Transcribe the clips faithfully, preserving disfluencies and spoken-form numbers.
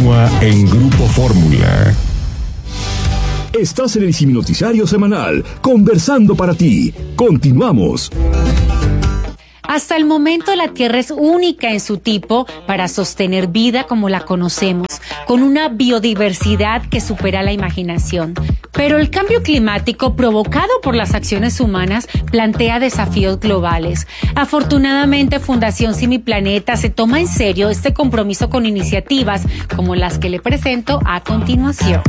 continúa en Grupo Fórmula. Estás en el Ciminoticiario Semanal, conversando para ti. Continuamos. Hasta el momento la Tierra es única en su tipo para sostener vida como la conocemos, con una biodiversidad que supera la imaginación. Pero el cambio climático provocado por las acciones humanas plantea desafíos globales. Afortunadamente, Fundación Simiplaneta se toma en serio este compromiso con iniciativas como las que le presento a continuación.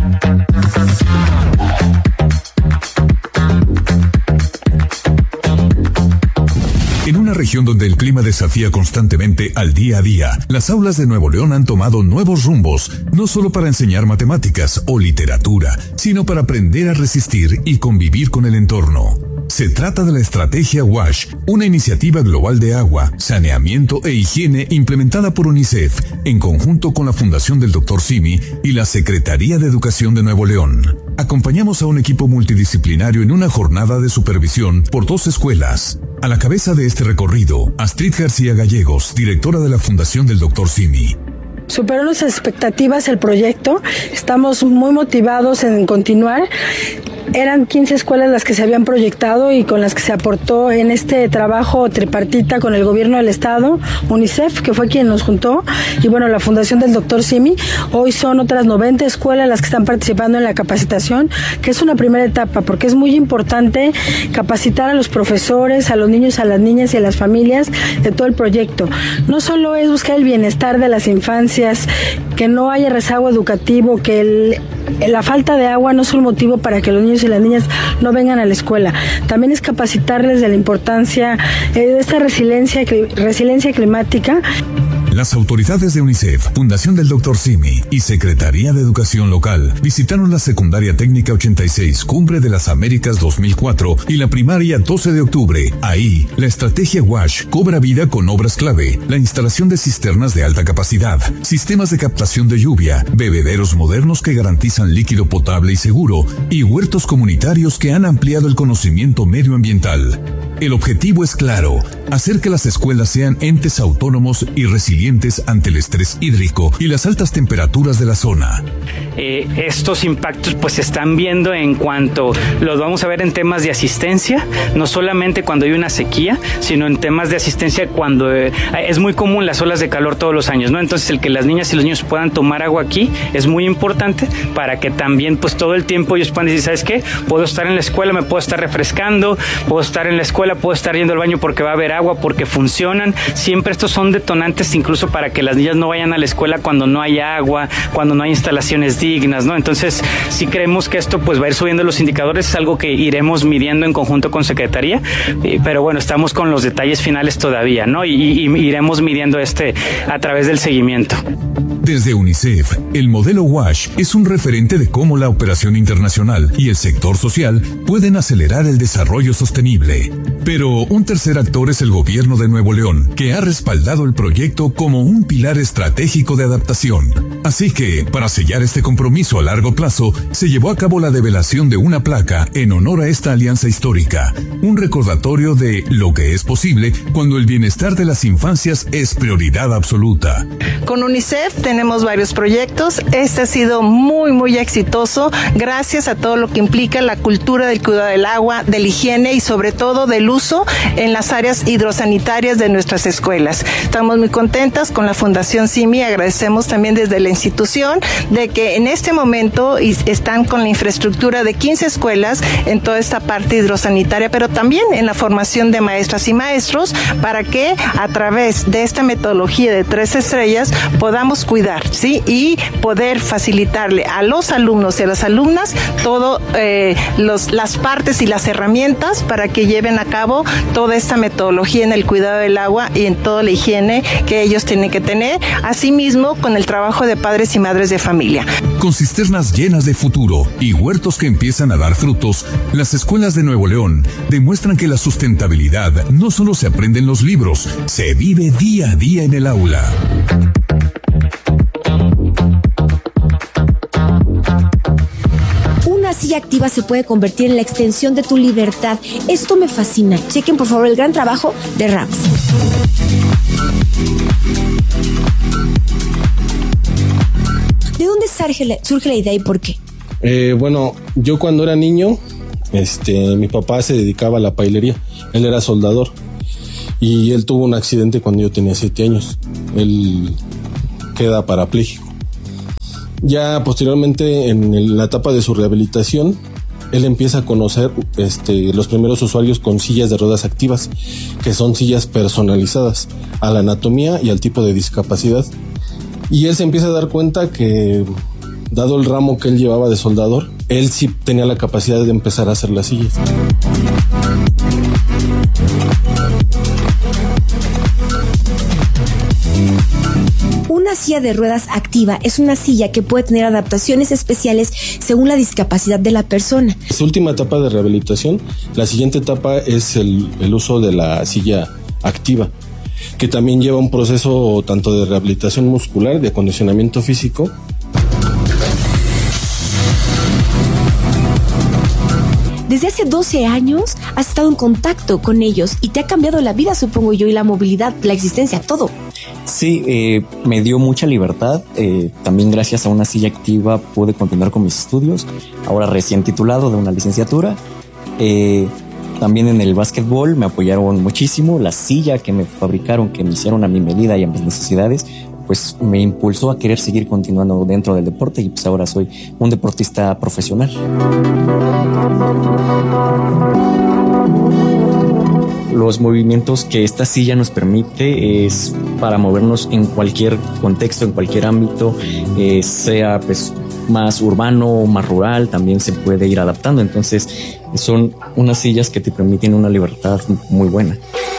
En una región donde el clima desafía constantemente al día a día, las aulas de Nuevo León han tomado nuevos rumbos, no solo para enseñar matemáticas o literatura, sino para aprender a resistir y convivir con el entorno. Se trata de la estrategia WASH, una iniciativa global de agua, saneamiento e higiene implementada por UNICEF, en conjunto con la Fundación del doctor Simi y la Secretaría de Educación de Nuevo León. Acompañamos a un equipo multidisciplinario en una jornada de supervisión por dos escuelas. A la cabeza de este recorrido, Astrid García Gallegos, directora de la Fundación del doctor Simi. Superó nuestras expectativas el proyecto, estamos muy motivados en continuar. Eran quince escuelas las que se habían proyectado y con las que se aportó en este trabajo tripartita con el gobierno del estado, UNICEF, que fue quien nos juntó, y bueno, la Fundación del doctor Simi. Hoy son otras noventa escuelas las que están participando en la capacitación, que es una primera etapa, porque es muy importante capacitar a los profesores, a los niños, a las niñas y a las familias de todo el proyecto. No solo es buscar el bienestar de las infancias, que no haya rezago educativo, que el, la falta de agua no es un motivo para que los niños y las niñas no vengan a la escuela. También es capacitarles de la importancia de esta resiliencia, resiliencia climática. Las autoridades de UNICEF, Fundación del doctor Simi y Secretaría de Educación Local visitaron la Secundaria Técnica ochenta y seis Cumbre de las Américas dos mil cuatro y la primaria doce de octubre. Ahí, la estrategia WASH cobra vida con obras clave, la instalación de cisternas de alta capacidad, sistemas de captación de lluvia, bebederos modernos que garantizan líquido potable y seguro, y huertos comunitarios que han ampliado el conocimiento medioambiental. El objetivo es claro, hacer que las escuelas sean entes autónomos y resilientes ante el estrés hídrico y las altas temperaturas de la zona. Eh, estos impactos pues se están viendo en cuanto los vamos a ver en temas de asistencia, no solamente cuando hay una sequía, sino en temas de asistencia cuando eh, es muy común las olas de calor todos los años, ¿no? Entonces el que las niñas y los niños puedan tomar agua aquí es muy importante para que también pues todo el tiempo ellos puedan decir, ¿sabes qué? Puedo estar en la escuela, me puedo estar refrescando, puedo estar en la escuela, puedo estar yendo al baño porque va a haber agua, porque funcionan. Siempre estos son detonantes incluso para que las niñas no vayan a la escuela cuando no hay agua, cuando no hay instalaciones dignas, ¿no? Entonces, sí creemos que esto pues va a ir subiendo los indicadores, es algo que iremos midiendo en conjunto con Secretaría, eh, pero bueno, estamos con los detalles finales todavía, ¿no? Y, y, y iremos midiendo este a través del seguimiento. Desde UNICEF, el modelo WASH es un referente de cómo la operación internacional y el sector social pueden acelerar el desarrollo sostenible. Pero un tercer actor es el gobierno de Nuevo León, que ha respaldado el proyecto como un pilar estratégico de adaptación. Así que, para sellar este compromiso a largo plazo, se llevó a cabo la develación de una placa en honor a esta alianza histórica, un recordatorio de lo que es posible cuando el bienestar de las infancias es prioridad absoluta. Con UNICEF tenemos varios proyectos. Este ha sido muy, muy exitoso gracias a todo lo que implica la cultura del cuidado del agua, de la higiene y sobre todo del uso en las áreas hidrosanitarias de nuestras escuelas. Estamos muy contentas con la Fundación Simi, agradecemos también desde la institución de que en este momento están con la infraestructura de quince escuelas en toda esta parte hidrosanitaria, pero también en la formación de maestras y maestros para que a través de esta metodología de tres estrellas podamos cuidar, ¿sí? Y poder facilitarle a los alumnos y a las alumnas todo eh, los, las partes y las herramientas para que lleven a cabo toda esta metodología en el cuidado del agua y en toda la higiene que ellos tienen que tener, asimismo con el trabajo de padres y madres de familia. Con cisternas llenas de futuro y huertos que empiezan a dar frutos, las escuelas de Nuevo León demuestran que la sustentabilidad no solo se aprende en los libros, se vive día a día en el aula. Una silla activa se puede convertir en la extensión de tu libertad. Esto me fascina. Chequen por favor el gran trabajo de Rams. surge la, surge la idea y por qué? Eh, bueno, yo cuando era niño, este, mi papá se dedicaba a la pailería. Él era soldador y él tuvo un accidente cuando yo tenía siete años. Él queda parapléjico. Ya posteriormente, en la etapa de su rehabilitación, él empieza a conocer este, los primeros usuarios con sillas de ruedas activas, que son sillas personalizadas a la anatomía y al tipo de discapacidad. Y él se empieza a dar cuenta que, dado el ramo que él llevaba de soldador, él sí tenía la capacidad de empezar a hacer las sillas. Una silla de ruedas activa es una silla que puede tener adaptaciones especiales según la discapacidad de la persona. Su última etapa de rehabilitación, la siguiente etapa es el, el uso de la silla activa, que también lleva un proceso tanto de rehabilitación muscular, de acondicionamiento físico. Desde hace doce años has estado en contacto con ellos y te ha cambiado la vida, supongo yo, y la movilidad, la existencia, todo. Sí, eh, me dio mucha libertad. Eh, también gracias a una silla activa pude continuar con mis estudios. Ahora recién titulado de una licenciatura. Eh, también en el básquetbol me apoyaron muchísimo. La silla que me fabricaron, que me hicieron a mi medida y a mis necesidades, pues me impulsó a querer seguir continuando dentro del deporte y pues ahora soy un deportista profesional. Los movimientos que esta silla nos permite es para movernos en cualquier contexto, en cualquier ámbito, eh, sea pues más urbano o más rural, también se puede ir adaptando. Entonces son unas sillas que te permiten una libertad muy buena.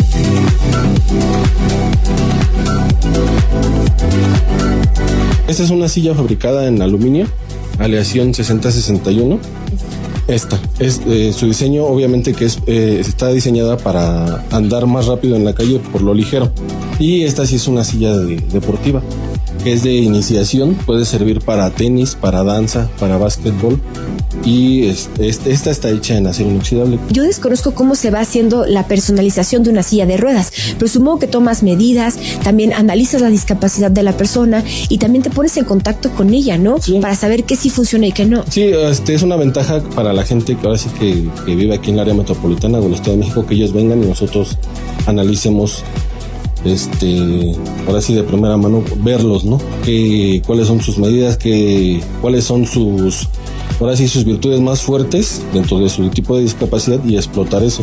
Esta es una silla fabricada en aluminio, aleación sesenta sesenta y uno. Esta es eh, su diseño, obviamente que es eh, está diseñada para andar más rápido en la calle por lo ligero. Y esta sí es una silla de, deportiva, que es de iniciación, puede servir para tenis, para danza, para básquetbol. Y es, es, esta está hecha en acero inoxidable. Yo desconozco cómo se va haciendo la personalización de una silla de ruedas, pero supongo que tomas medidas, también analizas la discapacidad de la persona y también te pones en contacto con ella, ¿no? Sí. Para saber qué sí funciona y qué no. Sí, este es una ventaja para la gente que ahora sí que, que vive aquí en el área metropolitana o el Estado de México, que ellos vengan y nosotros analicemos, este, ahora sí de primera mano, verlos, ¿no? Que, cuáles son sus medidas, que, cuáles son sus, ahora sí sus virtudes más fuertes dentro de su tipo de discapacidad y explotar eso.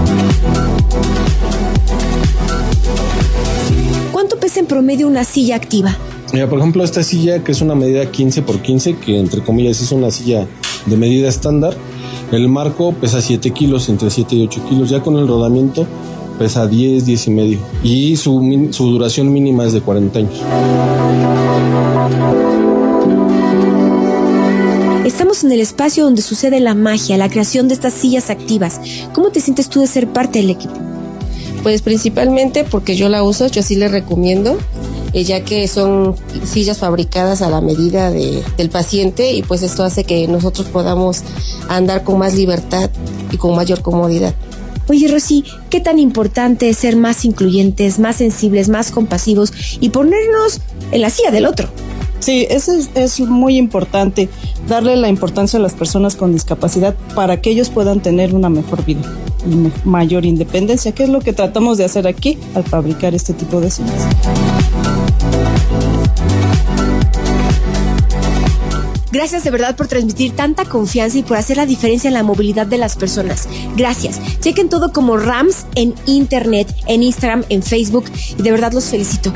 ¿Cuánto pesa en promedio una silla activa? Mira, por ejemplo, esta silla que es una medida quince por quince, que entre comillas es una silla de medida estándar, el marco pesa siete kilos, entre siete y ocho kilos, ya con el rodamiento pesa diez, diez y medio, y su, su duración mínima es de cuarenta años. Estamos en el espacio donde sucede la magia, la creación de estas sillas activas. ¿Cómo te sientes tú de ser parte del equipo? Pues principalmente porque yo la uso, yo sí le recomiendo, eh, ya que son sillas fabricadas a la medida de, del paciente, y pues esto hace que nosotros podamos andar con más libertad y con mayor comodidad. Oye, Rosy, ¿qué tan importante es ser más incluyentes, más sensibles, más compasivos y ponernos en la silla del otro? Sí, eso es, es muy importante, darle la importancia a las personas con discapacidad para que ellos puedan tener una mejor vida y me, mayor independencia, que es lo que tratamos de hacer aquí al fabricar este tipo de sillas. Gracias de verdad por transmitir tanta confianza y por hacer la diferencia en la movilidad de las personas. Gracias. Chequen todo como Rams en internet, en Instagram, en Facebook, y de verdad los felicito.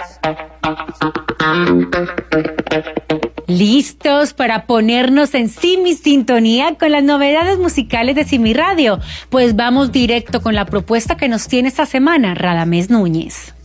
¿Listos para ponernos en Simi Sintonía con las novedades musicales de Simi Radio? Pues vamos directo con la propuesta que nos tiene esta semana Radamés Núñez.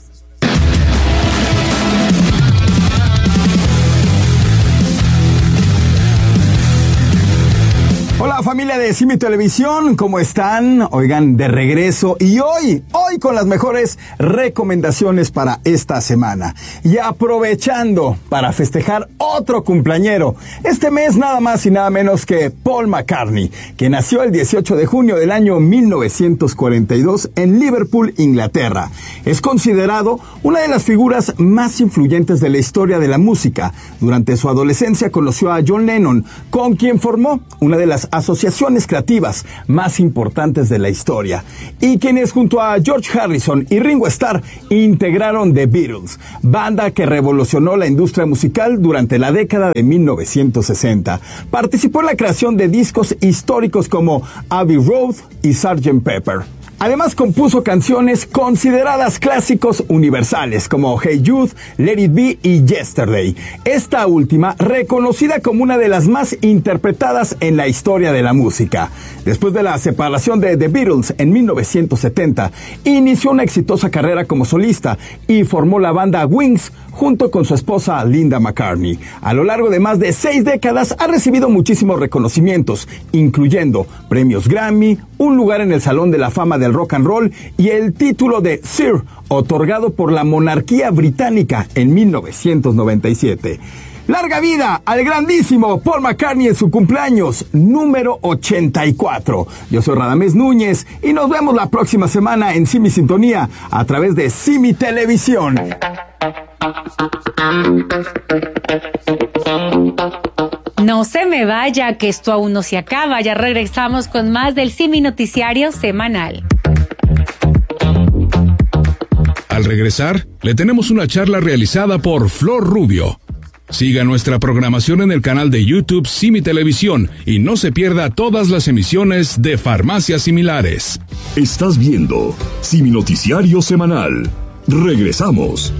Hola, Hola familia de Simi Televisión, ¿cómo están? Oigan, de regreso y hoy, hoy con las mejores recomendaciones para esta semana. Y aprovechando para festejar otro cumpleañero, este mes nada más y nada menos que Paul McCartney, que nació el dieciocho de junio del año mil novecientos cuarenta y dos en Liverpool, Inglaterra. Es considerado una de las figuras más influyentes de la historia de la música. Durante su adolescencia conoció a John Lennon, con quien formó una de las asociaciones creativas más importantes de la historia, y quienes junto a George Harrison y Ringo Starr integraron The Beatles, banda que revolucionó la industria musical durante la década de mil novecientos sesenta. Participó en la creación de discos históricos como Abbey Road y sergeant Pepper. Además compuso canciones consideradas clásicos universales como Hey Jude, Let It Be y Yesterday. Esta última reconocida como una de las más interpretadas en la historia de la música. Después de la separación de The Beatles en mil novecientos setenta, inició una exitosa carrera como solista y formó la banda Wings junto con su esposa Linda McCartney. A lo largo de más de seis décadas ha recibido muchísimos reconocimientos, incluyendo premios Grammy, un lugar en el Salón de la Fama del Rock and Roll y el título de Sir, otorgado por la monarquía británica en mil novecientos noventa y siete. ¡Larga vida al grandísimo Paul McCartney en su cumpleaños número ochenta y cuatro! Yo soy Radamés Núñez y nos vemos la próxima semana en Simi Sintonía a través de Simi Televisión. No se me vaya, que esto aún no se acaba. Ya regresamos con más del Simi Noticiario Semanal. Al regresar, le tenemos una charla realizada por Flor Rubio. Siga nuestra programación en el canal de YouTube Simi Televisión y no se pierda todas las emisiones de Farmacias Similares. Estás viendo Simi Noticiario Semanal. Regresamos.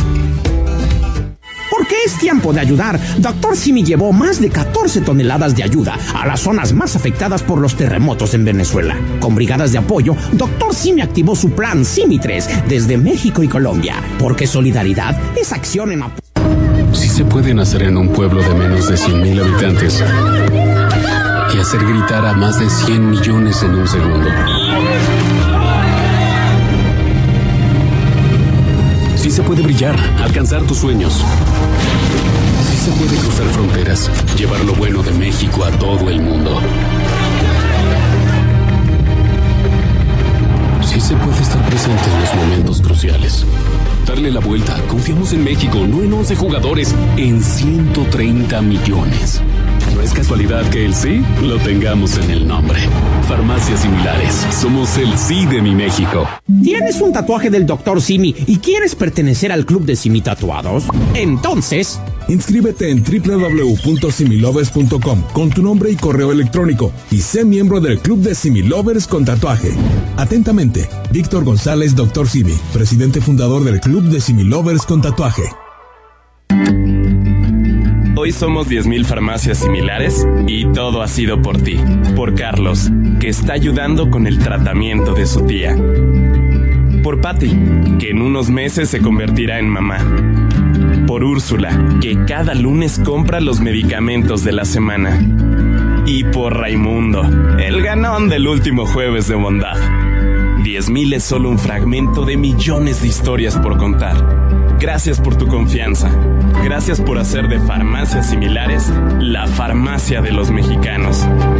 Porque es tiempo de ayudar, Doctor Simi llevó más de catorce toneladas de ayuda a las zonas más afectadas por los terremotos en Venezuela. Con brigadas de apoyo, Doctor Simi activó su plan Simi tres desde México y Colombia, porque solidaridad es acción en apoyo. Sí se puede nacer en un pueblo de menos de cien mil habitantes y hacer gritar a más de cien millones en un segundo. Sí se puede brillar, alcanzar tus sueños. Sí se puede cruzar fronteras, llevar lo bueno de México a todo el mundo. Sí se puede estar presente en los momentos cruciales. Darle la vuelta. Confiamos en México, no en once jugadores, en ciento treinta millones. No es casualidad que el sí lo tengamos en el nombre. Farmacias Similares. Somos el sí de mi México. ¿Tienes un tatuaje del Doctor Simi y quieres pertenecer al club de Simi Tatuados? Entonces, inscríbete en doble u doble u doble u punto similovers punto com con tu nombre y correo electrónico y sé miembro del club de Similovers con tatuaje. Atentamente, Víctor González, Doctor Simi, presidente fundador del club de Similovers con tatuaje. Hoy somos diez mil farmacias similares y todo ha sido por ti. Por Carlos, que está ayudando con el tratamiento de su tía. Por Patty, que en unos meses se convertirá en mamá. Por Úrsula, que cada lunes compra los medicamentos de la semana. Y por Raimundo, el ganón del último jueves de bondad. diez mil es solo un fragmento de millones de historias por contar. Gracias por tu confianza. Gracias por hacer de Farmacias Similares la farmacia de los mexicanos.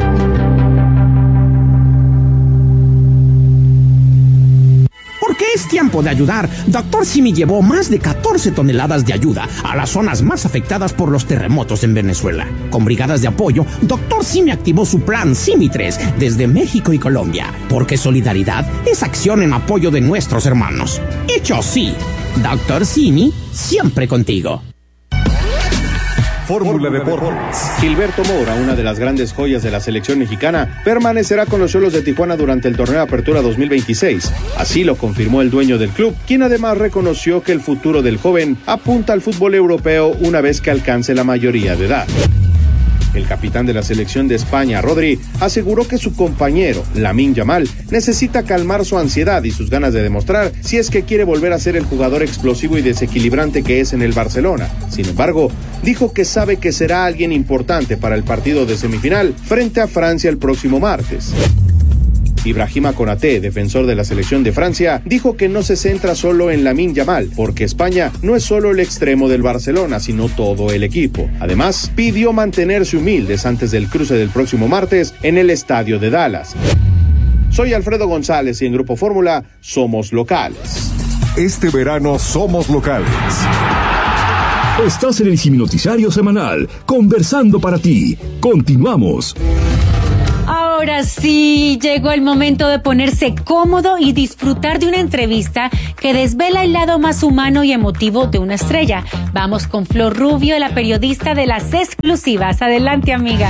Porque es tiempo de ayudar, Doctor Simi llevó más de catorce toneladas de ayuda a las zonas más afectadas por los terremotos en Venezuela. Con brigadas de apoyo, Doctor Simi activó su plan Simi tres desde México y Colombia, porque solidaridad es acción en apoyo de nuestros hermanos. Hecho sí, Doctor Simi, siempre contigo. Fórmula Deportes. Gilberto Moura, una de las grandes joyas de la selección mexicana, permanecerá con los Xolos de Tijuana durante el torneo Apertura dos mil veintiséis. Así lo confirmó el dueño del club, quien además reconoció que el futuro del joven apunta al fútbol europeo una vez que alcance la mayoría de edad. El capitán de la selección de España, Rodri, aseguró que su compañero, Lamine Yamal, necesita calmar su ansiedad y sus ganas de demostrar si es que quiere volver a ser el jugador explosivo y desequilibrante que es en el Barcelona. Sin embargo, dijo que sabe que será alguien importante para el partido de semifinal frente a Francia el próximo martes. Ibrahima Konaté, defensor de la selección de Francia, dijo que no se centra solo en Lamine Yamal, porque España no es solo el extremo del Barcelona, sino todo el equipo. Además, pidió mantenerse humildes antes del cruce del próximo martes en el estadio de Dallas. Soy Alfredo González y en Grupo Fórmula somos locales. Este verano somos locales. Estás en el Siminoticiario Semanal, conversando para ti. Continuamos. Ahora sí, llegó el momento de ponerse cómodo y disfrutar de una entrevista que desvela el lado más humano y emotivo de una estrella. Vamos con Flor Rubio, la periodista de las exclusivas. Adelante, amiga.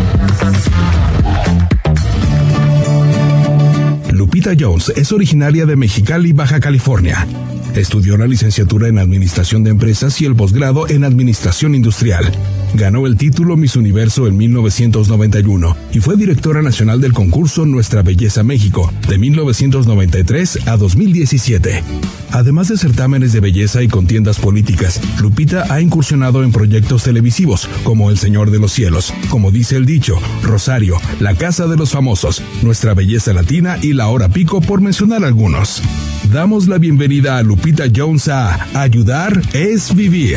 Lupita Jones es originaria de Mexicali, Baja California. Estudió la licenciatura en Administración de Empresas y el posgrado en Administración Industrial. Ganó el título Miss Universo en mil novecientos noventa y uno y fue directora nacional del concurso Nuestra Belleza México de mil novecientos noventa y tres a dos mil diecisiete. Además de certámenes de belleza y contiendas políticas, Lupita ha incursionado en proyectos televisivos como El Señor de los Cielos, Como dice el dicho, Rosario, La Casa de los Famosos, Nuestra Belleza Latina y La Hora Pico, por mencionar algunos. Damos la bienvenida a Lupita Jones a Ayudar es Vivir.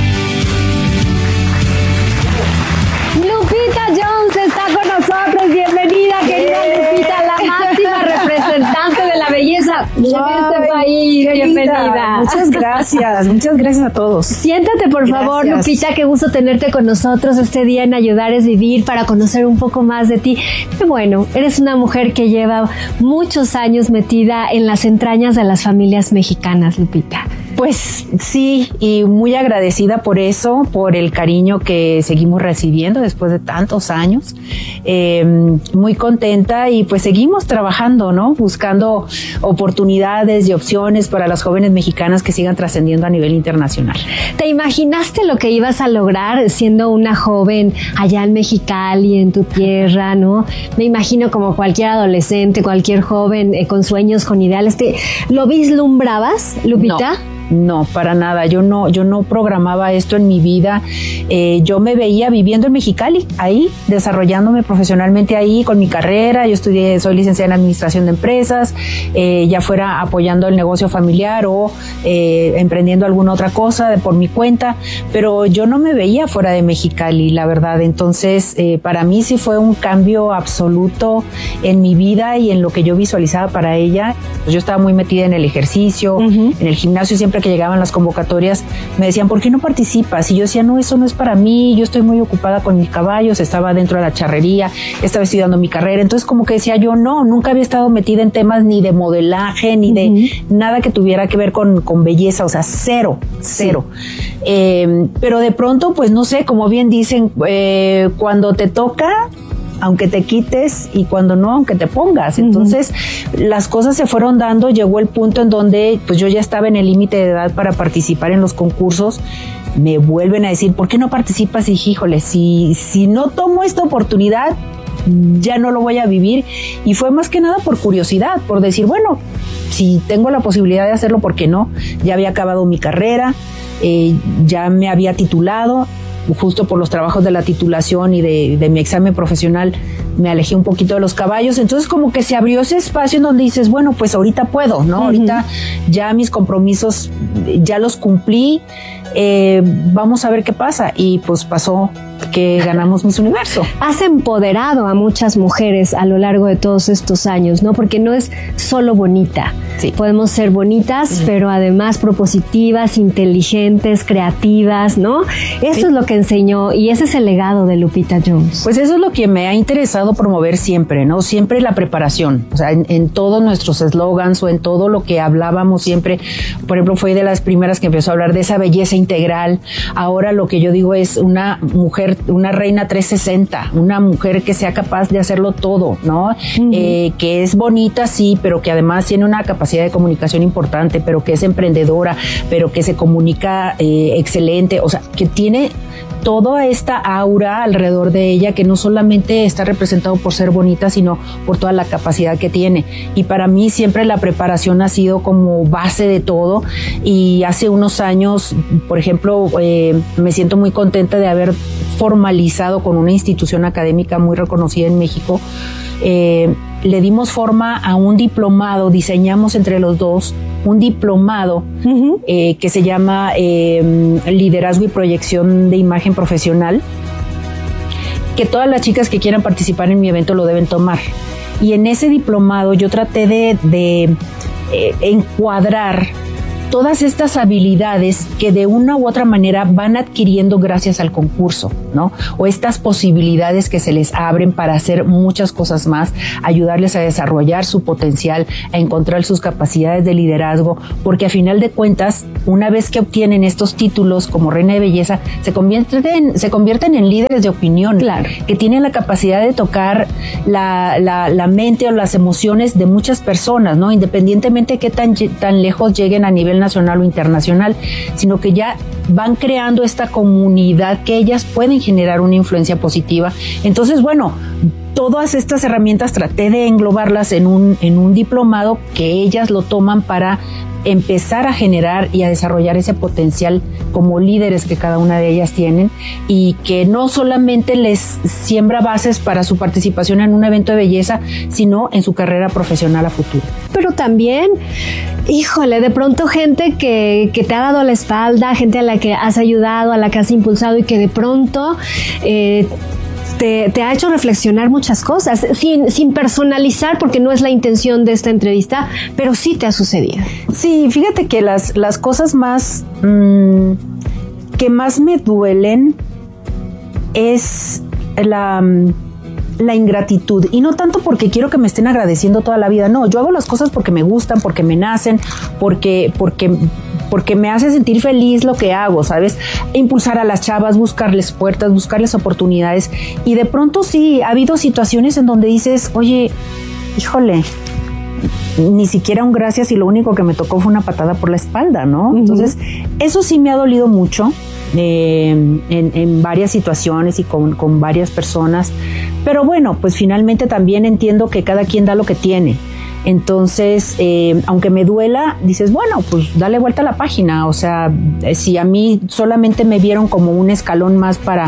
Lupita Jones está con nosotros. Bienvenida, querida Lupita, la máxima representante de la belleza de este país. Bienvenida. Muchas gracias, muchas gracias a todos. Siéntate, por Gracias. favor, Lupita, qué gusto tenerte con nosotros este día en Ayudar es Vivir para conocer un poco más de ti. Qué bueno, eres una mujer que lleva muchos años metida en las entrañas de las familias mexicanas, Lupita. Pues sí, y muy agradecida por eso, por el cariño que seguimos recibiendo después de tantos años. Eh, muy contenta y pues seguimos trabajando, ¿no? Buscando oportunidades y opciones para las jóvenes mexicanas que sigan trascendiendo a nivel internacional. ¿Te imaginaste lo que ibas a lograr siendo una joven allá en Mexicali, en tu tierra, ¿no? Me imagino como cualquier adolescente, cualquier joven eh, con sueños, con ideales. ¿Te, ¿Lo vislumbrabas, Lupita? No. No, para nada. Yo no, yo no programaba esto en mi vida. Eh, yo me veía viviendo en Mexicali, ahí, desarrollándome profesionalmente ahí con mi carrera. Yo estudié, soy licenciada en Administración de Empresas, eh, ya fuera apoyando el negocio familiar o eh, emprendiendo alguna otra cosa de, por mi cuenta, pero yo no me veía fuera de Mexicali, la verdad. Entonces, eh, para mí sí fue un cambio absoluto en mi vida y en lo que yo visualizaba para ella. Yo estaba muy metida en el ejercicio, uh-huh. en el gimnasio. Siempre que llegaban las convocatorias me decían, ¿por qué no participas? Y yo decía, no, eso no es para mí, yo estoy muy ocupada con mis caballos, estaba dentro de la charrería, estaba estudiando mi carrera. Entonces como que decía yo, no, nunca había estado metida en temas ni de modelaje, ni de uh-huh. nada que tuviera que ver con, con belleza, o sea, cero, cero. Sí. Eh, pero de pronto, pues no sé, como bien dicen, eh, cuando te toca, aunque te quites, y cuando no, aunque te pongas. Entonces, uh-huh. las cosas se fueron dando, llegó el punto en donde pues yo ya estaba en el límite de edad para participar en los concursos. Me vuelven a decir, ¿por qué no participas? Y dije, híjole, si, si no tomo esta oportunidad, ya no lo voy a vivir. Y fue más que nada por curiosidad, por decir, bueno, si tengo la posibilidad de hacerlo, ¿por qué no? Ya había acabado mi carrera, eh, ya me había titulado. Justo por los trabajos de la titulación y de, de mi examen profesional me alejé un poquito de los caballos, entonces como que se abrió ese espacio en donde dices, bueno, pues ahorita puedo, ¿no? Uh-huh. Ahorita ya mis compromisos ya los cumplí, eh, vamos a ver qué pasa, y pues pasó que ganamos Miss Universo. Has empoderado a muchas mujeres a lo largo de todos estos años, ¿no? Porque no es solo bonita. Sí. Podemos ser bonitas, sí. pero además propositivas, inteligentes, creativas, ¿no? Eso sí. es lo que enseñó, y ese es el legado de Lupita Jones. Pues eso es lo que me ha interesado promover siempre, ¿no? Siempre la preparación, o sea, en, en todos nuestros eslogans o en todo lo que hablábamos siempre. Por ejemplo, fue de las primeras que empezó a hablar de esa belleza integral. Ahora lo que yo digo es una mujer mujer, una reina trescientos sesenta, una mujer que sea capaz de hacerlo todo, ¿no? Uh-huh. Eh, que es bonita, sí, pero que además tiene una capacidad de comunicación importante, pero que es emprendedora, pero que se comunica eh, excelente, o sea, que tiene toda esta aura alrededor de ella que no solamente está representado por ser bonita, sino por toda la capacidad que tiene. Y para mí siempre la preparación ha sido como base de todo, y hace unos años, por ejemplo, eh, me siento muy contenta de haber formalizado con una institución académica muy reconocida en México. Eh, le dimos forma a un diplomado, diseñamos entre los dos un diplomado uh-huh. eh, que se llama eh, Liderazgo y Proyección de Imagen Profesional, que todas las chicas que quieran participar en mi evento lo deben tomar. Y en ese diplomado yo traté de, de eh, encuadrar todas estas habilidades que de una u otra manera van adquiriendo gracias al concurso, ¿no? O estas posibilidades que se les abren para hacer muchas cosas más, ayudarles a desarrollar su potencial, a encontrar sus capacidades de liderazgo, porque a final de cuentas, una vez que obtienen estos títulos como reina de belleza, se convierten, se convierten en líderes de opinión, claro, que tienen la capacidad de tocar la, la, la mente o las emociones de muchas personas, ¿no? Independientemente de qué tan, tan lejos lleguen a nivel nacional o internacional, sino que ya van creando esta comunidad que ellas pueden generar una influencia positiva. Entonces, bueno, todas estas herramientas traté de englobarlas en un, en un diplomado que ellas lo toman para empezar a generar y a desarrollar ese potencial como líderes que cada una de ellas tienen, y que no solamente les siembra bases para su participación en un evento de belleza, sino en su carrera profesional a futuro. Pero también, híjole, de pronto gente que, que te ha dado la espalda, gente a la que has ayudado, a la que has impulsado, y que de pronto eh, Te, te ha hecho reflexionar muchas cosas, sin, sin personalizar, porque no es la intención de esta entrevista, pero sí te ha sucedido. Sí, fíjate que las, las cosas más mmm, que más me duelen es la, la ingratitud, y no tanto porque quiero que me estén agradeciendo toda la vida, no, yo hago las cosas porque me gustan, porque me nacen, porque, porque porque me hace sentir feliz lo que hago, ¿sabes? Impulsar a las chavas, buscarles puertas, buscarles oportunidades. Y de pronto sí, ha habido situaciones en donde dices, oye, híjole, ni siquiera un gracias, y lo único que me tocó fue una patada por la espalda, ¿no? Uh-huh. Entonces, eso sí me ha dolido mucho eh, en, en varias situaciones y con, con varias personas. Pero bueno, pues finalmente también entiendo que cada quien da lo que tiene. Entonces, eh, aunque me duela, dices, bueno, pues dale vuelta a la página. O sea, si a mí solamente me vieron como un escalón más para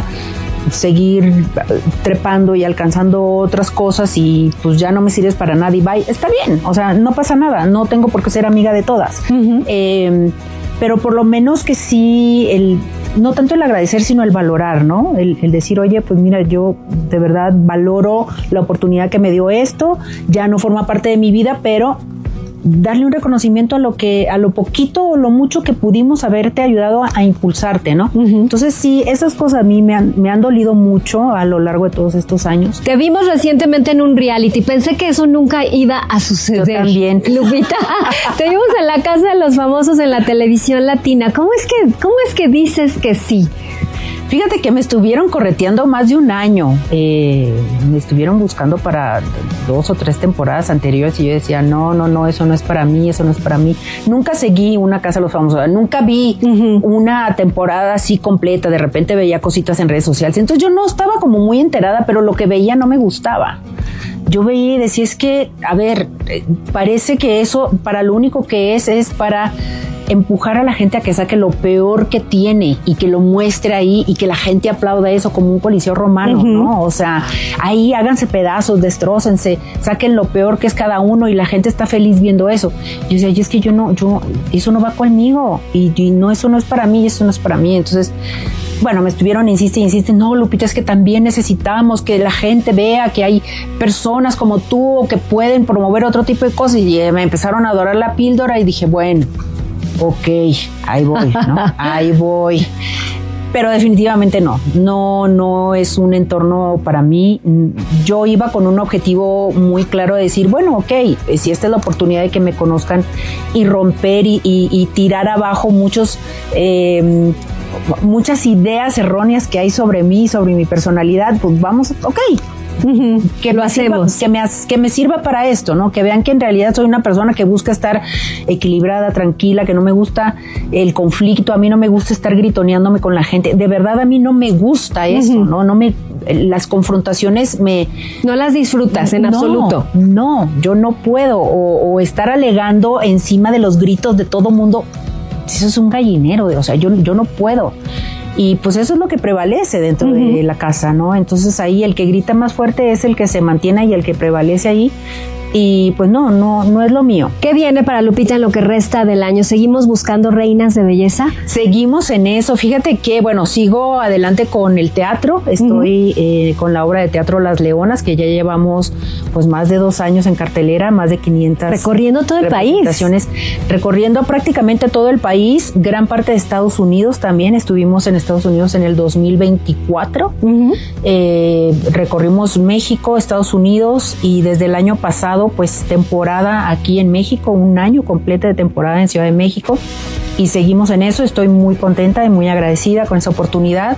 seguir trepando y alcanzando otras cosas, y pues ya no me sirves para nada y bye, está bien, o sea, no pasa nada, no tengo por qué ser amiga de todas. Uh-huh. Eh, pero por lo menos que sí, el no tanto el agradecer, sino el valorar, ¿no? El, el decir, oye, pues mira, yo de verdad valoro la oportunidad que me dio esto, ya no forma parte de mi vida, pero darle un reconocimiento a lo que, a lo poquito o lo mucho que pudimos haberte ayudado a, a impulsarte, ¿no? Uh-huh. Entonces sí, esas cosas a mí me han, me han dolido mucho a lo largo de todos estos años. Te vimos recientemente en un reality, pensé que eso nunca iba a suceder. Yo también. Lupita, te vimos en la Casa de los Famosos en la televisión latina. ¿Cómo es que, cómo es que dices que sí? Fíjate que me estuvieron correteando más de un año, eh, me estuvieron buscando para dos o tres temporadas anteriores, y yo decía, no, no, no, eso no es para mí, eso no es para mí. Nunca seguí una Casa de los Famosos, nunca vi uh-huh. una temporada así completa, de repente veía cositas en redes sociales, entonces yo no estaba como muy enterada, pero lo que veía no me gustaba. Yo veía y decía, es que, a ver, parece que eso, para lo único que es, es para empujar a la gente a que saque lo peor que tiene y que lo muestre ahí, y que la gente aplauda eso como un coliseo romano, uh-huh. ¿no? O sea, ahí háganse pedazos, destrócense, saquen lo peor que es cada uno, y la gente está feliz viendo eso. Yo decía, y es que yo no, yo, eso no va conmigo, y, y no, eso no es para mí, eso no es para mí. Entonces, bueno, me estuvieron, insiste, insiste, no, Lupita, es que también necesitamos que la gente vea que hay personas como tú que pueden promover otro tipo de cosas, y me empezaron a adorar la píldora, y dije, bueno, ok, ahí voy, ¿no? Ahí voy. Pero definitivamente no, no, no es un entorno para mí. Yo iba con un objetivo muy claro de decir, bueno, ok, si esta es la oportunidad de que me conozcan y romper y, y, y tirar abajo muchos, eh, muchas ideas erróneas que hay sobre mí, sobre mi personalidad, pues vamos, ok. Uh-huh. Que lo hacemos, sirva, que, me, que me sirva para esto, ¿no? Que vean que en realidad soy una persona que busca estar equilibrada, tranquila, que no me gusta el conflicto, a mí no me gusta estar gritoneándome con la gente, de verdad a mí no me gusta eso, uh-huh. ¿no? No me, las confrontaciones me... No las disfrutas en no, absoluto. No, yo no puedo, o, o estar alegando encima de los gritos de todo mundo, eso es un gallinero, o sea, yo, yo no puedo. Y pues eso es lo que prevalece dentro uh-huh. de la casa, ¿no? Entonces ahí el que grita más fuerte es el que se mantiene y el que prevalece ahí. Y pues no, no, no es lo mío. ¿Qué viene para Lupita en lo que resta del año? ¿Seguimos buscando reinas de belleza? Seguimos en eso. Fíjate que, bueno, sigo adelante con el teatro. Estoy uh-huh. eh, con la obra de teatro Las Leonas, que ya llevamos pues más de dos años en cartelera, más de quinientas. Recorriendo todo el país. Recorriendo prácticamente todo el país, gran parte de Estados Unidos también. Estuvimos en Estados Unidos en el dos mil veinticuatro. Uh-huh. Eh, recorrimos México, Estados Unidos, y desde el año pasado pues temporada aquí en México, un año completo de temporada en Ciudad de México, y seguimos en eso. Estoy muy contenta y muy agradecida con esa oportunidad.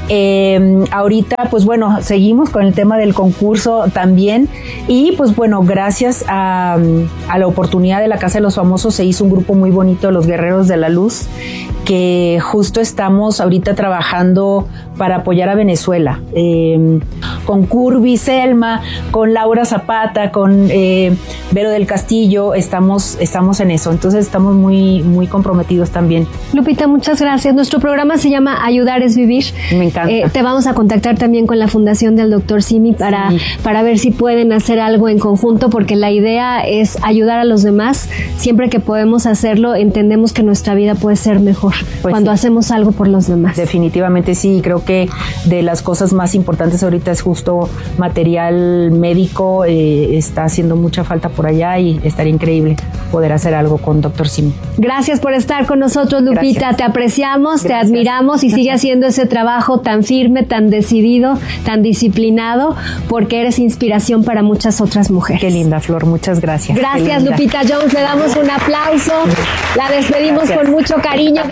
Eh, ahorita pues bueno, seguimos con el tema del concurso también, y pues bueno, gracias a, a la oportunidad de la Casa de los Famosos se hizo un grupo muy bonito, Los Guerreros de la Luz, que justo estamos ahorita trabajando para apoyar a Venezuela, eh, con Curvy Selma, con Laura Zapata, con eh, Vero del Castillo, estamos, estamos en eso, entonces estamos muy, muy comprometidos también. Lupita, muchas gracias. Nuestro programa se llama Ayudar es Vivir. Me encanta. Eh, te vamos a contactar también con la Fundación del doctor Simi para, sí. para ver si pueden hacer algo en conjunto, porque la idea es ayudar a los demás. Siempre que podemos hacerlo, entendemos que nuestra vida puede ser mejor pues cuando sí. hacemos algo por los demás. Definitivamente sí, creo que de las cosas más importantes ahorita es justo material médico, eh, está haciendo mucha falta por allá y estaría increíble poder hacer algo con doctor Simi. Gracias por estar con nosotros, Lupita. Gracias. Te apreciamos, Gracias. Te admiramos y sigue haciendo ese trabajo tan firme, tan decidido, tan disciplinado, porque eres inspiración para muchas otras mujeres. Qué linda, Flor, muchas gracias. Gracias, Lupita Jones, le damos un aplauso, la despedimos gracias. Con mucho cariño.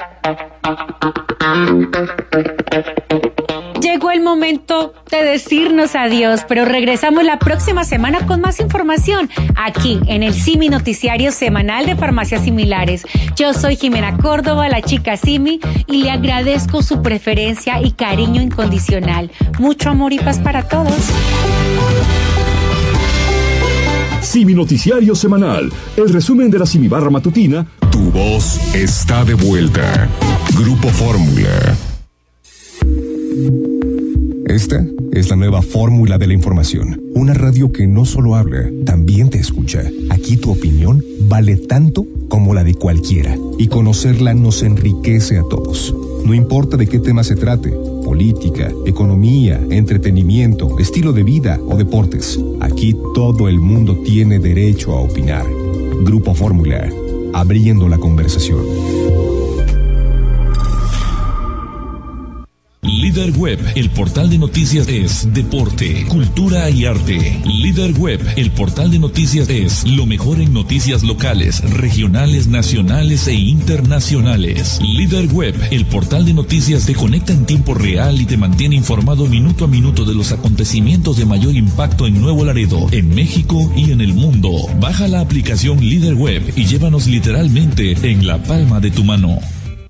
Llegó el momento de decirnos adiós, pero regresamos la próxima semana con más información aquí en el Simi Noticiario Semanal de Farmacias Similares. Yo soy Jimena Córdoba, la chica Simi, y le agradezco su preferencia y cariño incondicional. Mucho amor y paz para todos. Simi Noticiario Semanal, el resumen de la Simi Barra Matutina. Tu voz está de vuelta. Grupo Fórmula. Esta es la nueva fórmula de la información. Una radio que no solo habla, también te escucha. Aquí tu opinión vale tanto como la de cualquiera. Y conocerla nos enriquece a todos. No importa de qué tema se trate, política, economía, entretenimiento, estilo de vida o deportes. Aquí todo el mundo tiene derecho a opinar. Grupo Fórmula, abriendo la conversación. Líder Web, el portal de noticias es deporte, cultura y arte. Líder Web, el portal de noticias es lo mejor en noticias locales, regionales, nacionales e internacionales. Líder Web, el portal de noticias te conecta en tiempo real y te mantiene informado minuto a minuto de los acontecimientos de mayor impacto en Nuevo Laredo, en México y en el mundo. Baja la aplicación Líder Web y llévanos literalmente en la palma de tu mano.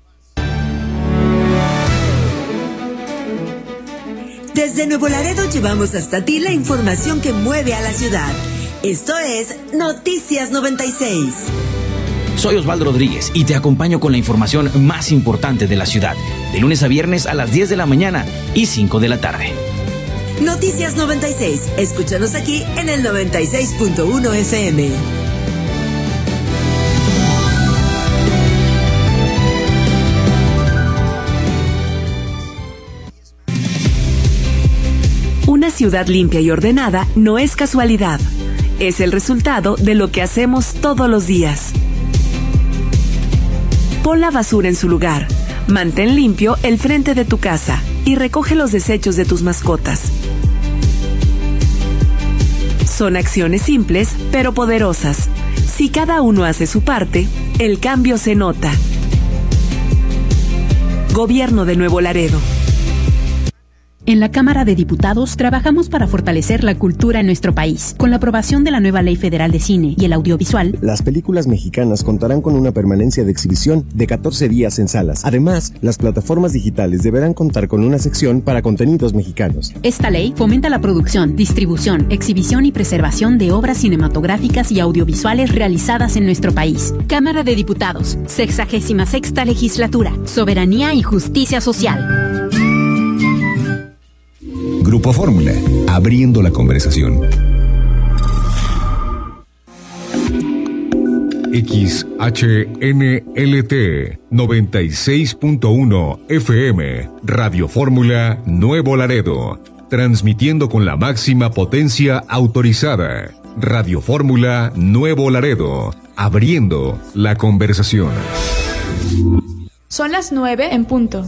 Desde Nuevo Laredo llevamos hasta ti la información que mueve a la ciudad. Esto es Noticias noventa y seis. Soy Osvaldo Rodríguez y te acompaño con la información más importante de la ciudad, de lunes a viernes a las diez de la mañana y cinco de la tarde. Noticias noventa y seis. Escúchanos aquí en el noventa y seis punto uno F M. Una ciudad limpia y ordenada no es casualidad. Es el resultado de lo que hacemos todos los días. Pon la basura en su lugar. Mantén limpio el frente de tu casa y recoge los desechos de tus mascotas. Son acciones simples, pero poderosas. Si cada uno hace su parte, el cambio se nota. Gobierno de Nuevo Laredo. En la Cámara de Diputados trabajamos para fortalecer la cultura en nuestro país. Con la aprobación de la nueva Ley Federal de Cine y el Audiovisual, las películas mexicanas contarán con una permanencia de exhibición de catorce días en salas. Además, las plataformas digitales deberán contar con una sección para contenidos mexicanos. Esta ley fomenta la producción, distribución, exhibición y preservación de obras cinematográficas y audiovisuales realizadas en nuestro país. Cámara de Diputados, sexagésima sexta legislatura, soberanía y justicia social. Grupo Fórmula, abriendo la conversación. X H N L T noventa y seis punto uno F M, Radio Fórmula Nuevo Laredo, transmitiendo con la máxima potencia autorizada. Radio Fórmula Nuevo Laredo, abriendo la conversación. Son las nueve en punto.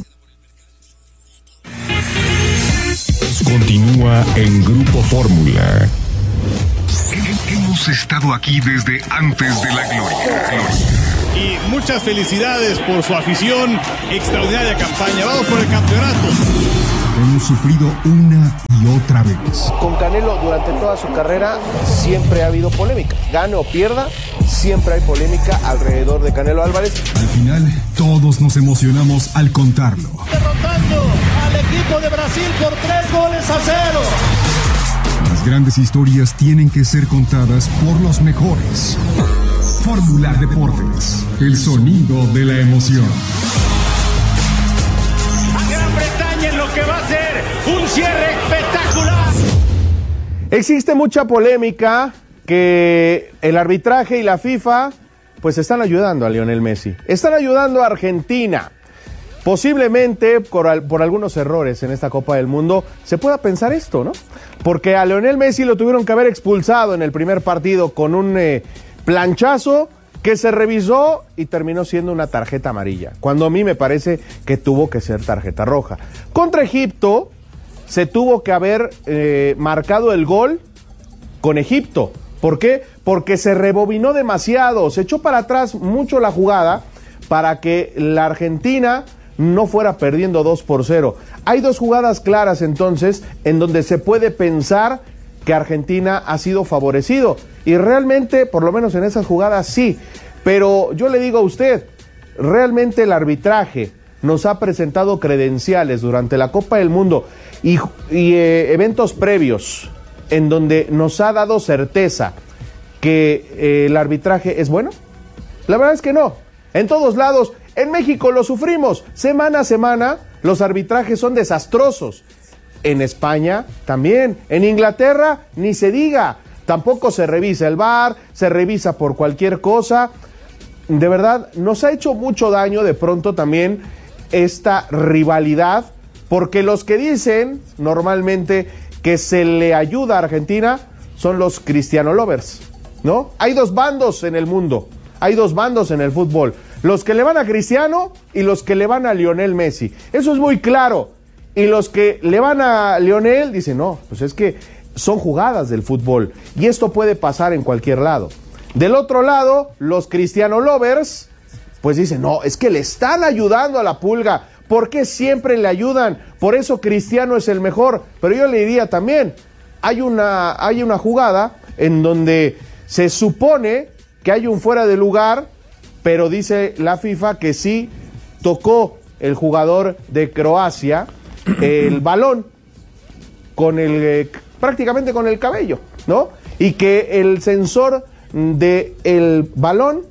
Continúa en Grupo Fórmula. Hemos estado aquí desde antes de la gloria. Y muchas felicidades por su afición, extraordinaria campaña. Vamos por el campeonato. Hemos sufrido una y otra vez. Con Canelo durante toda su carrera siempre ha habido polémica. Gane o pierda, siempre hay polémica alrededor de Canelo Álvarez. Al final, todos nos emocionamos al contarlo. Derrotando al equipo de Brasil por tres goles a cero. Las grandes historias tienen que ser contadas por los mejores. Fórmula Deportes, el sonido de la emoción. Gran Bretaña en lo que va a ser un cierre espectacular. Existe mucha polémica que el arbitraje y la FIFA pues están ayudando a Lionel Messi. Están ayudando a Argentina. Posiblemente por, por algunos errores en esta Copa del Mundo se pueda pensar esto, ¿no? Porque a Lionel Messi lo tuvieron que haber expulsado en el primer partido con un eh, planchazo que se revisó y terminó siendo una tarjeta amarilla, cuando a mí me parece que tuvo que ser tarjeta roja. Contra Egipto se tuvo que haber eh, marcado el gol con Egipto. ¿Por qué? Porque se rebobinó demasiado, se echó para atrás mucho la jugada para que la Argentina no fuera perdiendo dos por cero. Hay dos jugadas claras entonces en donde se puede pensar que Argentina ha sido favorecido. Y realmente, por lo menos en esas jugadas, sí. Pero yo le digo a usted, realmente el arbitraje nos ha presentado credenciales durante la Copa del Mundo y, y eh, eventos previos en donde nos ha dado certeza que eh, el arbitraje es bueno. La verdad es que no. En todos lados, en México lo sufrimos. Semana a semana, los arbitrajes son desastrosos. En España también. En Inglaterra, ni se diga. Tampoco se revisa el V A R, se revisa por cualquier cosa. De verdad, nos ha hecho mucho daño de pronto también esta rivalidad, porque los que dicen normalmente que se le ayuda a Argentina son los Cristiano lovers, ¿no? Hay dos bandos en el mundo, hay dos bandos en el fútbol, los que le van a Cristiano y los que le van a Lionel Messi. Eso es muy claro. Y los que le van a Lionel dicen, no, pues es que son jugadas del fútbol y esto puede pasar en cualquier lado. Del otro lado, los Cristiano lovers, pues dicen, no, es que le están ayudando a la Pulga. ¿Por qué siempre le ayudan? Por eso Cristiano es el mejor. Pero yo le diría también, hay una, hay una jugada en donde se supone que hay un fuera de lugar, pero dice la FIFA que sí tocó el jugador de Croacia el balón con el eh, prácticamente con el cabello, ¿no? Y que el sensor del balón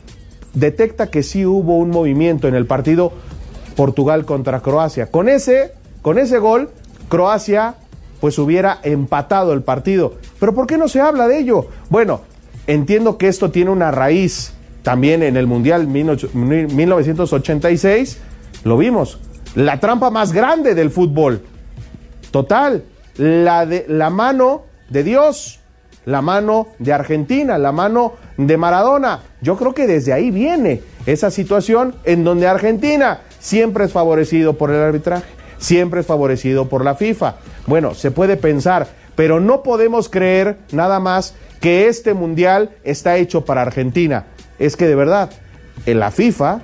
detecta que sí hubo un movimiento en el partido Portugal contra Croacia. Con ese, con ese gol, Croacia pues hubiera empatado el partido. ¿Pero por qué no se habla de ello? Bueno, entiendo que esto tiene una raíz también en el Mundial mil novecientos ochenta y seis, lo vimos, la trampa más grande del fútbol. Total, la, de, la mano de Dios, la mano de Argentina, la mano de Maradona. Yo creo que desde ahí viene esa situación en donde Argentina siempre es favorecido por el arbitraje, siempre es favorecido por la FIFA. Bueno, se puede pensar, pero no podemos creer nada más que este mundial está hecho para Argentina. Es que de verdad, en la FIFA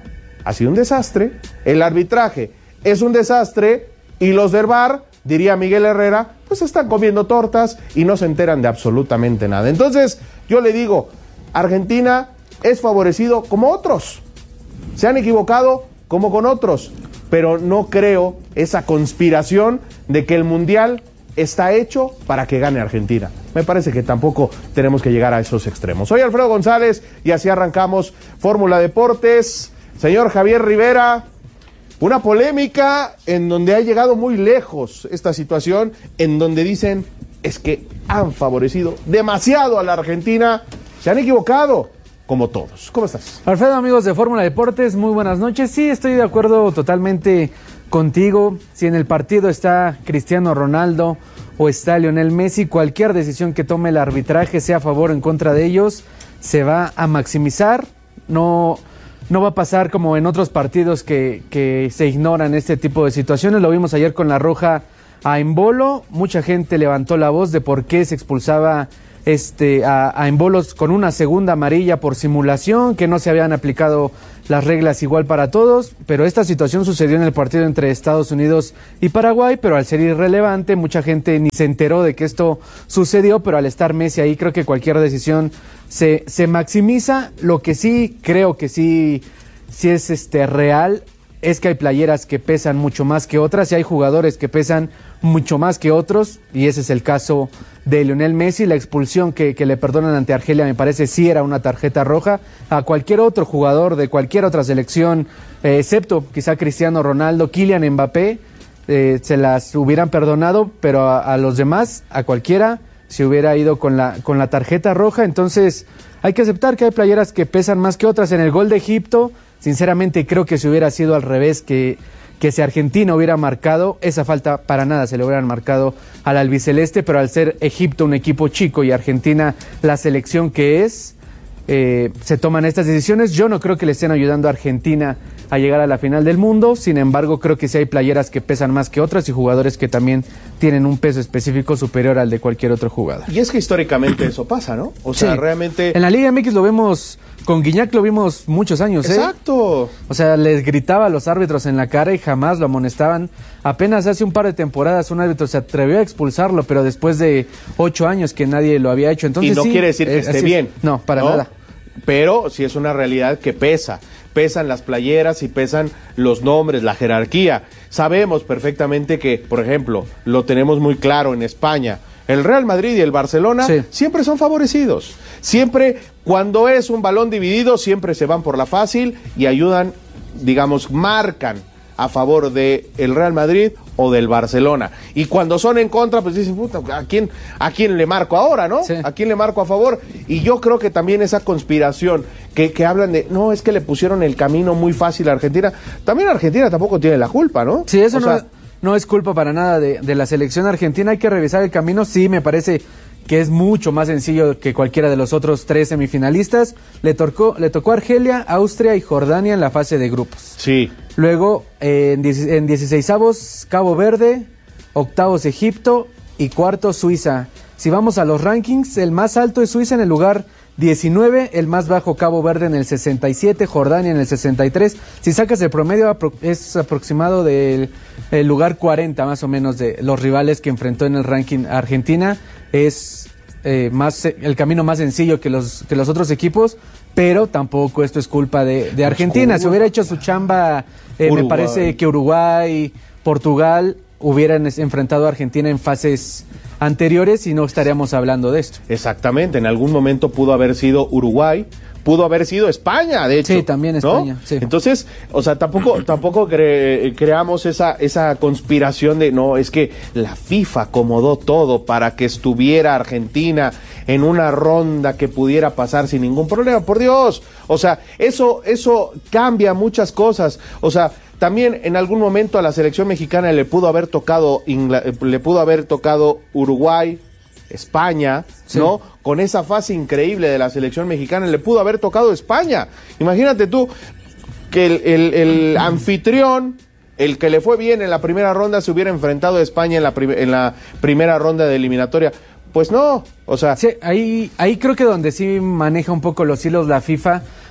ha sido un desastre, el arbitraje es un desastre y los del V A R, diría Miguel Herrera, pues están comiendo tortas y no se enteran de absolutamente nada. Entonces, yo le digo, Argentina es favorecido como otros, se han equivocado como con otros, pero no creo esa conspiración de que el Mundial está hecho para que gane Argentina. Me parece que tampoco tenemos que llegar a esos extremos. Soy Alfredo González y así arrancamos Fórmula Deportes. Señor Javier Rivera, una polémica en donde ha llegado muy lejos esta situación, en donde dicen es que han favorecido demasiado a la Argentina, se han equivocado, como todos. ¿Cómo estás? Alfredo, amigos de Fórmula Deportes, muy buenas noches. Sí, estoy de acuerdo totalmente contigo. Si en el partido está Cristiano Ronaldo o está Lionel Messi, cualquier decisión que tome el arbitraje, sea a favor o en contra de ellos, se va a maximizar. No, no va a pasar como en otros partidos que, que se ignoran este tipo de situaciones. Lo vimos ayer con la roja a Embolo. Mucha gente levantó la voz de por qué se expulsaba Este, a, a Embolos con una segunda amarilla por simulación, que no se habían aplicado las reglas igual para todos, pero esta situación sucedió en el partido entre Estados Unidos y Paraguay, pero al ser irrelevante, mucha gente ni se enteró de que esto sucedió, pero al estar Messi ahí, creo que cualquier decisión se, se maximiza. Lo que sí creo que sí, sí es este, real, es que hay playeras que pesan mucho más que otras y hay jugadores que pesan mucho más que otros, y ese es el caso de Lionel Messi. La expulsión que, que le perdonan ante Argelia me parece sí era una tarjeta roja. A cualquier otro jugador de cualquier otra selección, eh, excepto quizá Cristiano Ronaldo, Kylian Mbappé, eh, se las hubieran perdonado, pero a, a los demás, a cualquiera, se hubiera ido con la, con la tarjeta roja. Entonces hay que aceptar que hay playeras que pesan más que otras. En el gol de Egipto, sinceramente creo que si hubiera sido al revés, que que si Argentina hubiera marcado, esa falta para nada se le hubieran marcado al albiceleste, pero al ser Egipto un equipo chico y Argentina la selección que es, eh, se toman estas decisiones. Yo no creo que le estén ayudando a Argentina a llegar a la final del mundo, sin embargo creo que sí hay playeras que pesan más que otras y jugadores que también tienen un peso específico superior al de cualquier otro jugador. Y es que históricamente eso pasa, ¿no? O sea, sí, realmente... En la Liga M X lo vemos, con Guiñac lo vimos muchos años, ¿eh? Exacto. O sea, les gritaba a los árbitros en la cara y jamás lo amonestaban. Apenas hace un par de temporadas un árbitro se atrevió a expulsarlo, pero después de ocho años que nadie lo había hecho. Entonces, y no sí, quiere decir que eh, esté así, bien. No, para ¿no? nada. Pero sí es una realidad que pesa. Pesan las playeras y pesan los nombres, la jerarquía. Sabemos perfectamente que, por ejemplo, lo tenemos muy claro en España, el Real Madrid y el Barcelona sí. siempre son favorecidos. Siempre, cuando es un balón dividido, siempre se van por la fácil y ayudan, digamos, marcan a favor de el Real Madrid o del Barcelona. Y cuando son en contra, pues dicen, puta, ¿a quién, a quién le marco ahora, no? Sí. ¿A quién le marco a favor? Y yo creo que también esa conspiración que, que hablan de, no, es que le pusieron el camino muy fácil a Argentina. También Argentina tampoco tiene la culpa, ¿no? Sí, eso o no, sea, no es culpa para nada de, de la selección argentina. Hay que revisar el camino. Sí, me parece que es mucho más sencillo que cualquiera de los otros tres semifinalistas. Le tocó, le tocó Argelia, Austria y Jordania en la fase de grupos. Sí. Luego, eh, en dieciseisavos, Cabo Verde, octavos, Egipto y cuartos, Suiza. Si vamos a los rankings, el más alto es Suiza en el lugar diecinueve, el más bajo Cabo Verde en el sesenta y siete, Jordania en el sesenta y tres. Si sacas el promedio, es aproximado del el lugar cuarenta más o menos de los rivales que enfrentó en el ranking Argentina. Es eh, más el camino más sencillo que los, que los otros equipos, pero tampoco esto es culpa de, de Argentina. Si hubiera hecho su chamba, eh, me parece que Uruguay, Portugal hubieran enfrentado a Argentina en fases anteriores y no estaríamos hablando de esto. Exactamente, en algún momento pudo haber sido Uruguay, pudo haber sido España, de hecho. Sí, también España. ¿no? Sí. Entonces, o sea, tampoco, tampoco cre creamos esa, esa conspiración de, no, es que la FIFA acomodó todo para que estuviera Argentina en una ronda que pudiera pasar sin ningún problema. Por Dios, o sea, eso, eso cambia muchas cosas. O sea, también en algún momento a la selección mexicana le pudo haber tocado, le pudo haber tocado Uruguay, España, sí. ¿no? Con esa fase increíble de la selección mexicana, le pudo haber tocado España. Imagínate tú que el, el, el anfitrión, el que le fue bien en la primera ronda, se hubiera enfrentado a España en la, en la primera ronda de eliminatoria. Pues no, o sea... Sí, ahí, ahí creo que donde sí maneja un poco los hilos la FIFA,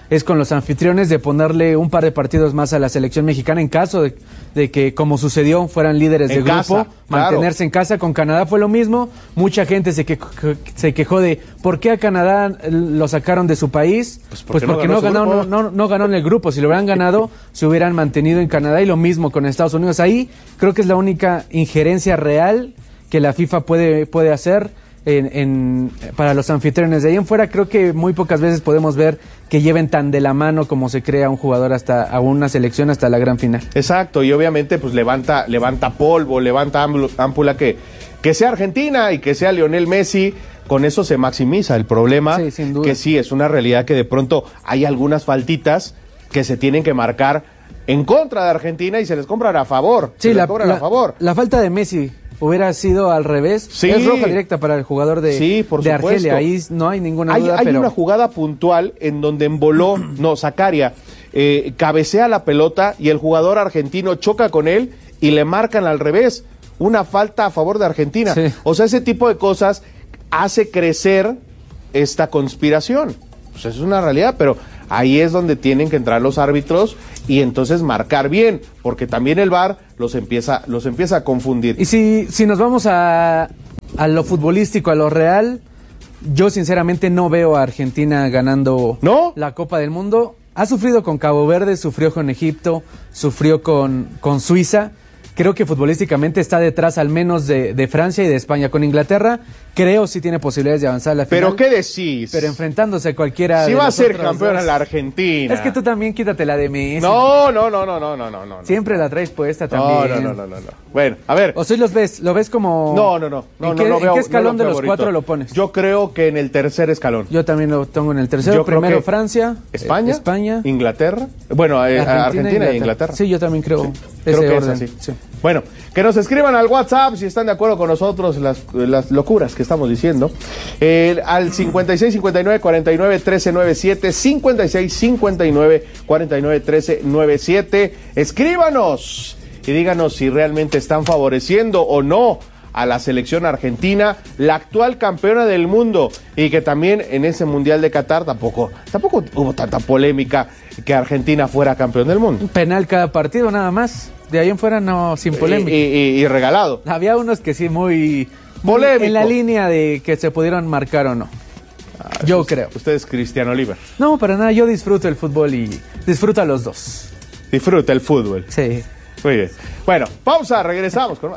es con los anfitriones de ponerle un par de partidos más a la selección mexicana en caso de, de que, como sucedió, fueran líderes de En grupo, casa, mantenerse claro. en casa. Con Canadá fue lo mismo, mucha gente se, que, se quejó de por qué a Canadá lo sacaron de su país, pues porque, pues porque no, ganó no, ganó, no, no ganó en el grupo. Si lo hubieran ganado, se hubieran mantenido en Canadá, y lo mismo con Estados Unidos. Ahí creo que es la única injerencia real que la FIFA puede, puede hacer en, en, para los anfitriones. De ahí en fuera creo que muy pocas veces podemos ver que lleven tan de la mano como se crea un jugador hasta a una selección hasta la gran final. Exacto, y obviamente pues levanta, levanta polvo, levanta ámpula que, que sea Argentina y que sea Lionel Messi. Con eso se maximiza el problema, sí, sin duda. Que sí, es una realidad que de pronto hay algunas faltitas que se tienen que marcar en contra de Argentina y se les compran a favor. Sí, se la, les cobran la, a favor. La falta de Messi hubiera sido al revés. Sí. Es roja directa para el jugador de, sí, por de supuesto. Argelia. Ahí no hay ninguna hay, duda. Hay pero... una jugada puntual en donde emboló, no, Zakaria, eh, cabecea la pelota y el jugador argentino choca con él y le marcan al revés. Una falta a favor de Argentina. Sí. O sea, ese tipo de cosas hace crecer esta conspiración. Pues es una realidad, pero ahí es donde tienen que entrar los árbitros y entonces marcar bien, porque también el V A R los empieza, los empieza a confundir. Y si, si nos vamos a, a lo futbolístico, a lo real, yo sinceramente no veo a Argentina ganando ¿No? la Copa del Mundo. Ha sufrido con Cabo Verde, sufrió con Egipto, sufrió con, con Suiza. Creo que futbolísticamente está detrás al menos de, de Francia y de España. Con Inglaterra, creo sí tiene posibilidades de avanzar a la final. ¿Pero qué decís? Pero enfrentándose a cualquiera Si de va a ser campeón campeona la Argentina. Es que tú también quítate la de Messi. No, no, no, no, no, no, no, no. Siempre la traes puesta también. No, no, no, no, no. Bueno, a ver. ¿O si los ves? ¿Lo ves como...? No, no, no. no ¿En qué, no, no veo, ¿en qué escalón no de los favorito. cuatro lo pones? Yo creo que en el tercer escalón. Yo también lo tengo en el tercero. Yo Primero que Francia. España. Eh, España. Inglaterra. Bueno, eh, Argentina, Argentina e Inglaterra. Inglaterra. Sí, yo también creo. Sí, ese creo que orden. es así. Sí. Bueno, que nos escriban al WhatsApp si están de acuerdo con nosotros las, las locuras que estamos diciendo. Eh, al cincuenta y seis cincuenta y nueve cuarenta y nueve trece noventa y siete, cincuenta y seis cincuenta y nueve cuarenta y nueve trece noventa y siete. Escríbanos y díganos si realmente están favoreciendo o no a la selección argentina, la actual campeona del mundo, y que también en ese Mundial de Qatar tampoco, tampoco hubo tanta polémica que Argentina fuera campeón del mundo. Un penal cada partido nada más. De ahí en fuera no, sin polémica. Y, y, y regalado. Había unos que sí muy... Polémico. En la línea de que se pudieron marcar o no. Ah, yo usted, creo. Usted es Cristiano Oliver. No, para nada. Yo disfruto el fútbol y disfruto a los dos. Disfruta el fútbol. Sí. Muy bien. Bueno, pausa. Regresamos con más.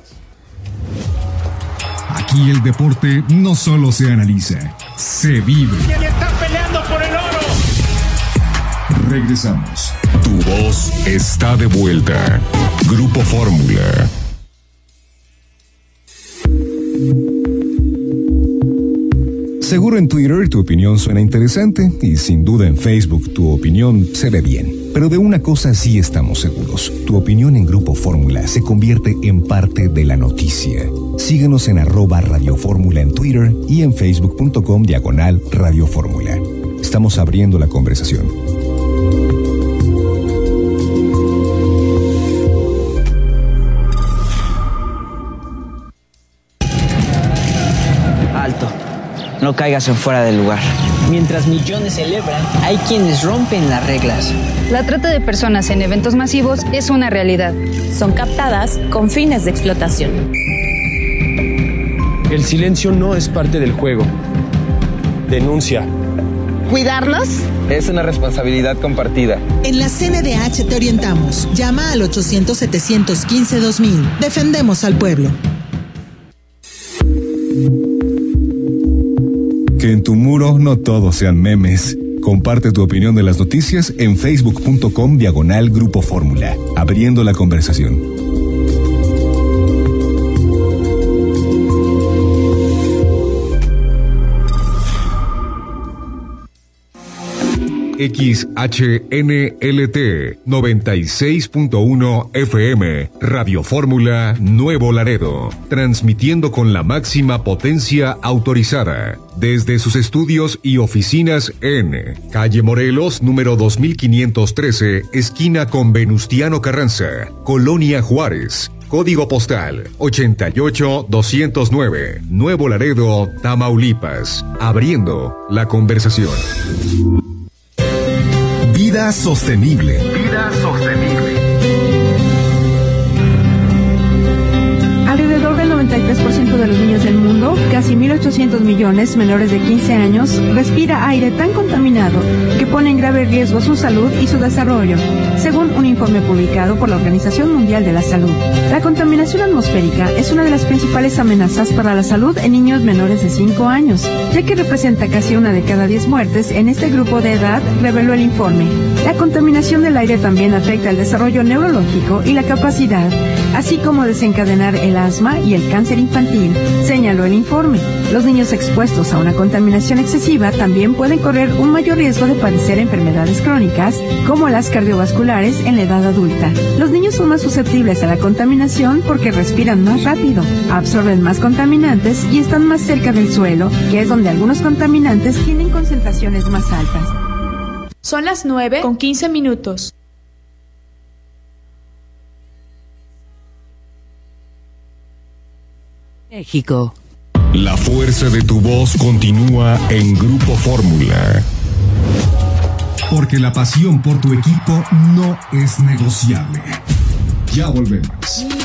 Aquí el deporte no solo se analiza, se vive. ¡Y están peleando por el oro! Regresamos. Tu voz está de vuelta. Grupo Fórmula. Seguro en Twitter tu opinión suena interesante y sin duda en Facebook tu opinión se ve bien. Pero de una cosa sí estamos seguros. Tu opinión en Grupo Fórmula se convierte en parte de la noticia. Síguenos en arroba Radio Fórmula en Twitter y en facebook.com diagonal Radio Fórmula. Estamos abriendo la conversación. Alto. No caigas en fuera del lugar. Mientras millones celebran, hay quienes rompen las reglas. La trata de personas en eventos masivos es una realidad. Son captadas con fines de explotación. El silencio no es parte del juego. Denuncia. ¿Cuidarlos? Es una responsabilidad compartida. En la C N D H te orientamos. Llama al ochocientos setecientos quince dos mil. Defendemos al pueblo. Que en tu muro no todos sean memes. Comparte tu opinión de las noticias en facebook.com diagonal Grupo Fórmula, abriendo la conversación. X H N L T noventa y seis punto uno F M, Radio Fórmula Nuevo Laredo, transmitiendo con la máxima potencia autorizada, desde sus estudios y oficinas en Calle Morelos, número dos mil quinientos trece, esquina con Venustiano Carranza, Colonia Juárez. Código postal ochenta y ocho doscientos nueve, Nuevo Laredo, Tamaulipas, abriendo la conversación. Vida sostenible. Vida sostenible. Alrededor del noventa y tres por ciento de los niños del mundo, casi mil ochocientos millones menores de quince años, respira aire tan contaminado que pone en grave riesgo su salud y su desarrollo, según un informe publicado por la Organización Mundial de la Salud. La contaminación atmosférica es una de las principales amenazas para la salud en niños menores de cinco años, ya que representa casi una de cada diez muertes en este grupo de edad, reveló el informe. La contaminación del aire también afecta el desarrollo neurológico y la capacidad, así como desencadenar el asma y el cáncer infantil, señaló el informe. Los niños expuestos a una contaminación excesiva también pueden correr un mayor riesgo de padecer enfermedades crónicas, como las cardiovasculares en la edad adulta. Los niños son más susceptibles a la contaminación porque respiran más rápido, absorben más contaminantes y están más cerca del suelo, que es donde algunos contaminantes tienen concentraciones más altas. Son las nueve con quince minutos. México. La fuerza de tu voz continúa en Grupo Fórmula. Porque la pasión por tu equipo no es negociable. Ya volvemos.